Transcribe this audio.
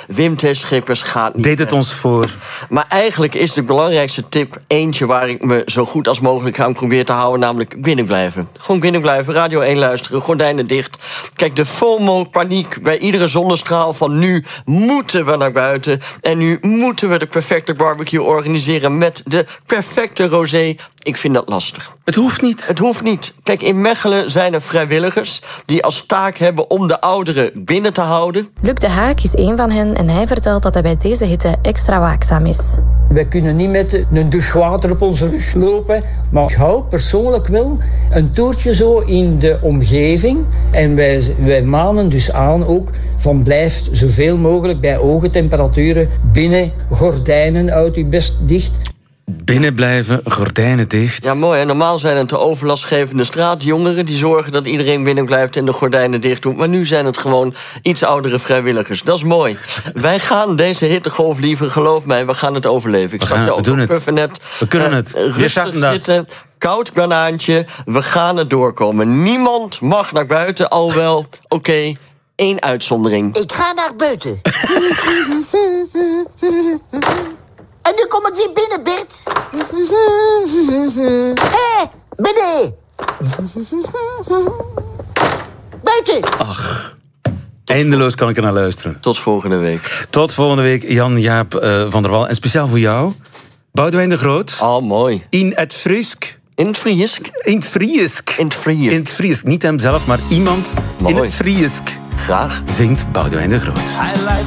Wim T. Schippers gaat niet Deed het weg. ons voor. Maar eigenlijk is de belangrijkste tip eentje waar ik me zo goed als mogelijk aan probeer te houden, namelijk binnen blijven. Gewoon binnen blijven, Radio 1 luisteren, gordijnen dicht. Kijk, de FOMO-paniek bij iedere zonnestraal van nu moeten we naar buiten en nu moeten we de perfecte barbecue organiseren met de perfecte rosé. Ik vind dat lastig. Het hoeft niet. Het hoeft niet. Kijk, in Mechelen zijn er vrijwilligers die als taak hebben om de ouderen binnen te houden. Luc de Haak is één van hen en hij vertelt dat hij bij deze hitte extra waakzaam is. Wij kunnen niet met een douche water op onze rug lopen, maar ik hou persoonlijk wel een toertje zo in de omgeving. En wij manen dus aan ook van blijf zoveel mogelijk bij ogentemperaturen binnen, gordijnen houd u best dicht. Binnen blijven, gordijnen dicht. Ja, mooi. Hè? Normaal zijn het de overlastgevende straatjongeren die zorgen dat iedereen binnen blijft en de gordijnen dicht doet. Maar nu zijn het gewoon iets oudere vrijwilligers. Dat is mooi. Wij gaan deze hittegolf liever, geloof mij, we gaan het overleven. Ik zag je ook op Puffernet. We kunnen het. Rustig zitten, koud banaantje. We gaan het doorkomen. Niemand mag naar buiten, alhoewel, oké, 1 uitzondering. Ik ga naar buiten. En nu kom ik weer binnen, Bert. Hé, binnen. Buiten. Ach, eindeloos kan ik er naar luisteren. Tot volgende week. Tot volgende week, Jan-Jaap van der Wal. En speciaal voor jou, Boudewijn de Groot. Oh, mooi. In het Friesk. In het Friesk? In het Friesk. In het Friesk. In het Friesk. Niet hemzelf, maar iemand mooi. in het Friesk. Graag. Zingt Boudewijn de Groot.